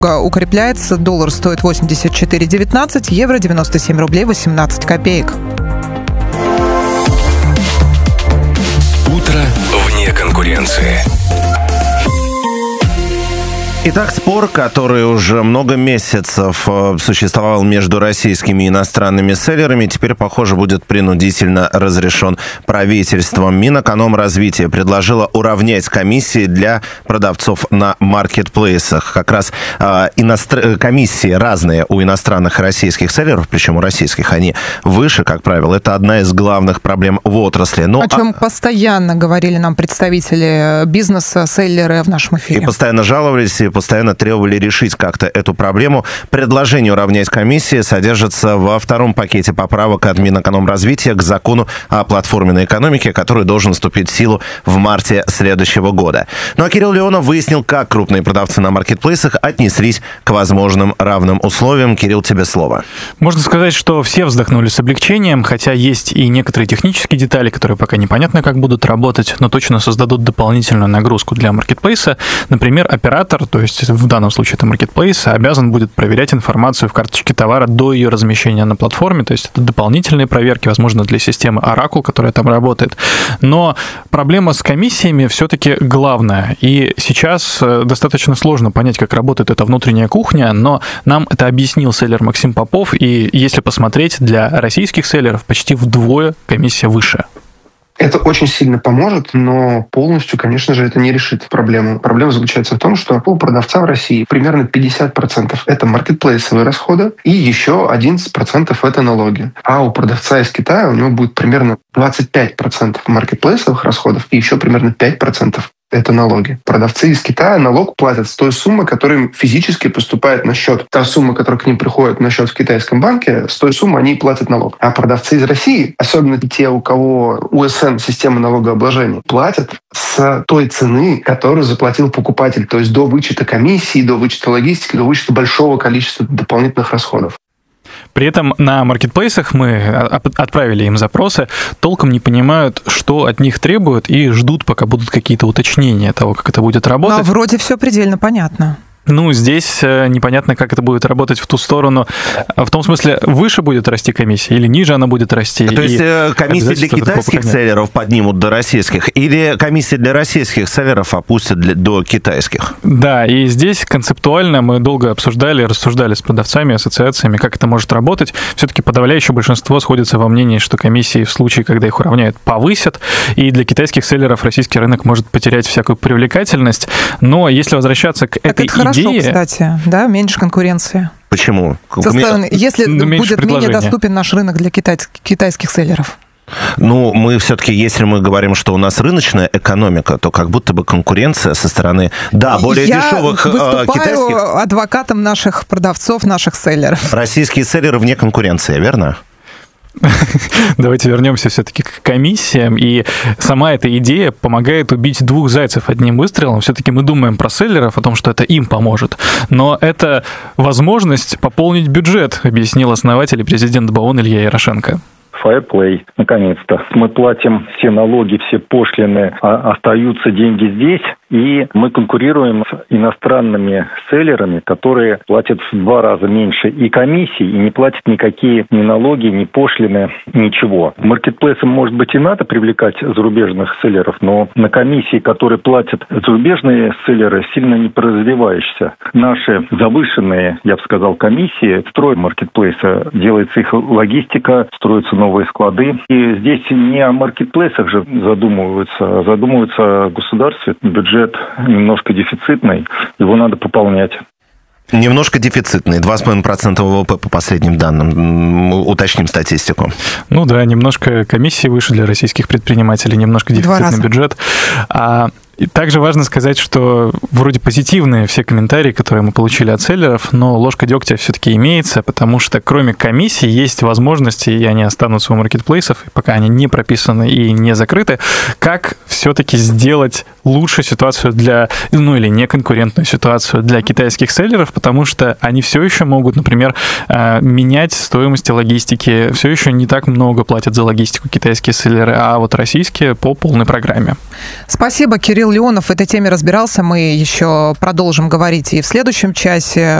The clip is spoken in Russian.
укрепляется, доллар стоит 84,19, евро 97 рублей 18 копеек. Утро вне конкуренции. Итак, спор, который уже много месяцев существовал между российскими и иностранными селлерами, теперь, похоже, будет принудительно разрешен правительством. Минэкономразвития предложила уравнять комиссии для продавцов на маркетплейсах. Как раз комиссии разные у иностранных и российских селлеров, причем у российских они выше, как правило. Это одна из главных проблем в отрасли. О чем постоянно говорили нам представители бизнеса, селлеры в нашем эфире. И постоянно жаловались, и постоянно требовали решить как-то эту проблему. Предложение уравнять комиссии содержится во втором пакете поправок от Минэкономразвития к закону о платформенной экономике, который должен вступить в силу в марте следующего года. Ну а Кирилл Леонов выяснил, как крупные продавцы на маркетплейсах отнеслись к возможным равным условиям. Кирилл, тебе слово. Можно сказать, что все вздохнули с облегчением, хотя есть и некоторые технические детали, которые пока непонятно, как будут работать, но точно создадут дополнительную нагрузку для маркетплейса. Например, оператор, то есть в данном случае это маркетплейс, обязан будет проверять информацию в карточке товара до ее размещения на платформе, то есть это дополнительные проверки, возможно, для системы Oracle, которая там работает. Но проблема с комиссиями все-таки главная, и сейчас достаточно сложно понять, как работает эта внутренняя кухня, но нам это объяснил селлер Максим Попов, и если посмотреть, для российских селлеров почти вдвое комиссия выше. Это очень сильно поможет, но полностью, конечно же, это не решит проблему. Проблема заключается в том, что у продавца в России примерно 50% это маркетплейсовые расходы, и еще 11% это налоги. А у продавца из Китая у него будет примерно 25% маркетплейсовых расходов и еще примерно 5% это налоги. Продавцы из Китая налог платят с той суммы, которая им физически поступает на счет. Та сумма, которая к ним приходит на счет в китайском банке, с той суммы они платят налог. А продавцы из России, особенно те, у кого УСН, система налогообложения, платят с той цены, которую заплатил покупатель. То есть до вычета комиссии, до вычета логистики, до вычета большого количества дополнительных расходов. При этом на маркетплейсах мы отправили им запросы, толком не понимают, что от них требуют, и ждут, пока будут какие-то уточнения того, как это будет работать. Но вроде все предельно понятно. Ну, здесь непонятно, как это будет работать в ту сторону. В том смысле, выше будет расти комиссия или ниже она будет расти? То есть комиссии для китайских селлеров поднимут до российских, или комиссии для российских селлеров опустят до китайских? Да, и здесь концептуально мы долго обсуждали, рассуждали с продавцами, ассоциациями, как это может работать. Все-таки подавляющее большинство сходится во мнении, что комиссии в случае, когда их уравняют, повысят, и для китайских селлеров российский рынок может потерять всякую привлекательность. Но если возвращаться к этой идее... Хорошо, кстати, да, меньше конкуренции. Почему? Если будет менее доступен наш рынок для китайских селлеров. Ну, мы все-таки, если мы говорим, что у нас рыночная экономика, то как будто бы конкуренция со стороны, более дешевых китайских... Я выступаю адвокатом наших продавцов, наших селлеров. Российские селлеры вне конкуренции, верно? Давайте вернемся все-таки к комиссиям. И сама эта идея помогает убить двух зайцев одним выстрелом. Все-таки мы думаем про селлеров, о том, что это им поможет. Но это возможность пополнить бюджет, объяснил основатель и президент ДБАОН Илья Ярошенко. Fairplay, наконец-то. Мы платим все налоги, все пошлины, а остаются деньги здесь, и мы конкурируем с иностранными селлерами, которые платят в 2 раза меньше и комиссий, и не платят никакие ни налоги, ни пошлины, ничего. Маркетплейсам, может быть, и надо привлекать зарубежных селлеров, но на комиссии, которые платят зарубежные селлеры, сильно не развивающиеся. Наши завышенные, я бы сказал, комиссии строят маркетплейсы, делается их логистика, строятся новые склады. И здесь не о маркетплейсах же задумываются, а задумываются о государстве. Бюджет немножко дефицитный, его надо пополнять. Немножко дефицитный, 2,5% ВВП по последним данным. Уточним статистику. Ну да, немножко комиссии выше для российских предпринимателей, немножко дефицитный бюджет. И также важно сказать, что вроде позитивные все комментарии, которые мы получили от селлеров, но ложка дегтя все-таки имеется, потому что кроме комиссий есть возможности, и они останутся у маркетплейсов, пока они не прописаны и не закрыты, как все-таки сделать лучше ситуацию для, или неконкурентную ситуацию для китайских селлеров, потому что они все еще могут, например, менять стоимость логистики, все еще не так много платят за логистику китайские селлеры, а вот российские по полной программе. Спасибо, Кирилл Михаил Леонов в этой теме разбирался. Мы еще продолжим говорить и в следующем часе.